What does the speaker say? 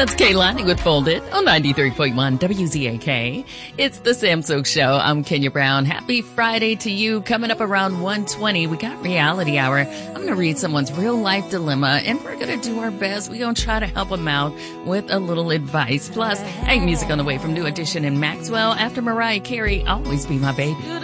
That's Kaylani with Folded on 93.1 WZAK. It's the Sam Sook Show. I'm Kenya Brown. Happy Friday to you. Coming up around 1:20, we got Reality Hour. I'm going to read someone's real life dilemma, and we're going to do our best. We're going to try to help them out with a little advice. Plus, hey, music on the way from New Edition and Maxwell after Mariah Carey, Always Be My Baby.